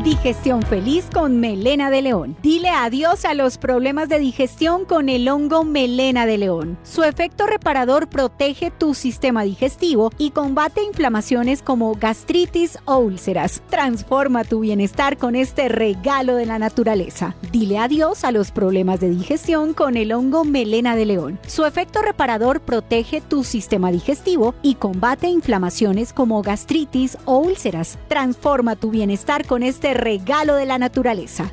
Digestión feliz con melena de león. Dile adiós a los problemas de digestión con el hongo melena de león. Su efecto reparador protege tu sistema digestivo y combate inflamaciones como gastritis o úlceras. Transforma tu bienestar con este regalo de la naturaleza. Dile adiós a los problemas de digestión con el hongo melena de león. Su efecto reparador protege tu sistema digestivo y combate inflamaciones como gastritis o úlceras. Transforma tu bienestar con este regalo de la naturaleza.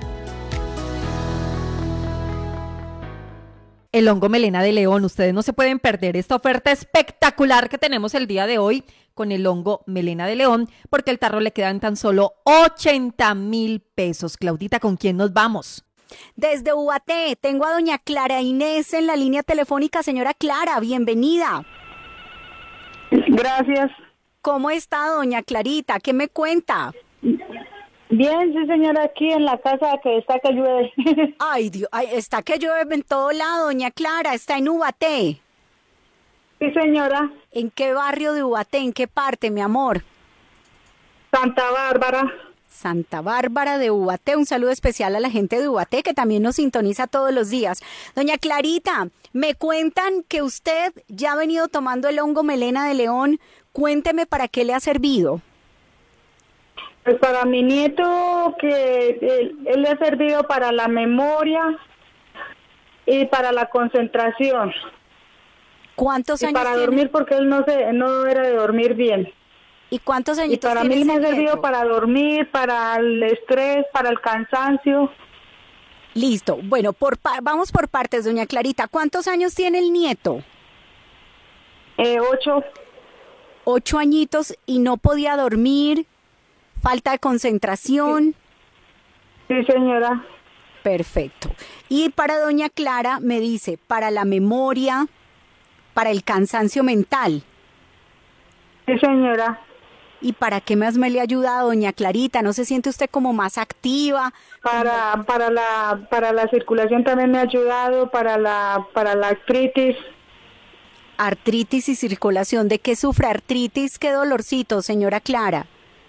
El hongo melena de león, ustedes no se pueden perder esta oferta espectacular que tenemos el día de hoy con el hongo melena de león, porque el tarro le quedan tan solo 80,000 pesos. Claudita, ¿con quién nos vamos? Desde Ubaté, tengo a doña Clara Inés en la línea telefónica. Señora Clara, bienvenida. Gracias. ¿Cómo está doña Clarita? ¿Qué me cuenta? Bien, sí señora, aquí en la casa que está que llueve. Ay, Dios, está que llueve en todo lado, doña Clara, está en Ubaté. Sí señora. ¿En qué barrio de Ubaté? ¿En qué parte, mi amor? Santa Bárbara. Santa Bárbara de Ubaté. Un saludo especial a la gente de Ubaté que también nos sintoniza todos los días. Doña Clarita, me cuentan que usted ya ha venido tomando el hongo melena de león. Cuénteme para qué le ha servido. Pues para mi nieto, que él le ha servido para la memoria y para la concentración. ¿Cuántos años para tiene? Dormir, porque él no era de dormir bien. ¿Y cuántos años tiene? Y para mí me ha servido nieto? para dormir, para el estrés, para el cansancio. Listo. Bueno, vamos por partes, doña Clarita. ¿Cuántos años tiene el nieto? 8. 8 añitos y no podía dormir. Falta de concentración. Sí, señora. Perfecto. Y para doña Clara me dice, para la memoria, para el cansancio mental. Sí, señora. ¿Y para qué más me le ha ayudado, doña Clarita? ¿No se siente usted como más activa? Para la circulación también me ha ayudado, para la artritis. Artritis y circulación. ¿De qué sufre artritis? ¿Qué dolorcito, señora Clara?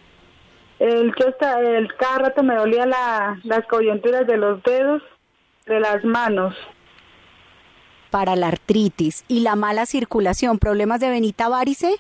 Cada rato me dolía las coyunturas de los dedos, de las manos. Para la artritis. ¿Y la mala circulación? ¿Problemas de venita varice?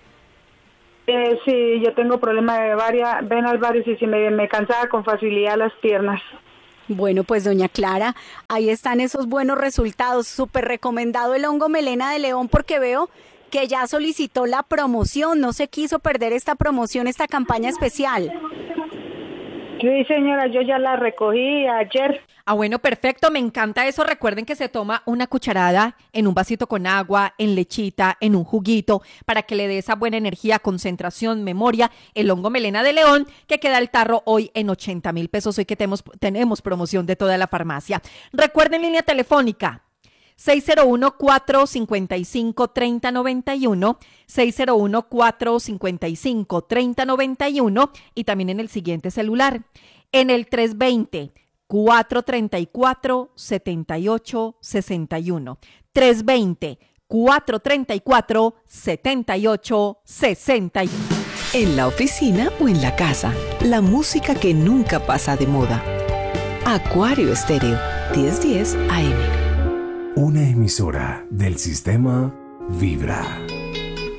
Sí, yo tengo problemas de venas varices y me cansaba con facilidad las piernas. Bueno, pues doña Clara, ahí están esos buenos resultados. Súper recomendado el hongo melena de león porque veo que ya solicitó la promoción, no se quiso perder esta promoción, esta campaña especial. Sí, señora, yo ya la recogí ayer. Ah, bueno, perfecto, me encanta eso. Recuerden que se toma una cucharada en un vasito con agua, en lechita, en un juguito, para que le dé esa buena energía, concentración, memoria. El hongo melena de león, que queda el tarro hoy en 80,000 pesos, hoy que tenemos promoción de toda la farmacia. Recuerden, línea telefónica 601-455-3091, 601-455-3091 y también en el siguiente celular, en el 320-434-7861, 320-434-7861. En la oficina o en la casa, la música que nunca pasa de moda. Acuario Estéreo, 1010 AM. Una emisora del sistema Vibra.